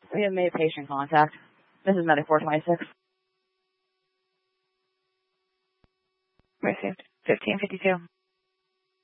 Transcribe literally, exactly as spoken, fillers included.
We have made patient contact. This is Medic four twenty-six. Received. fifteen fifty-two.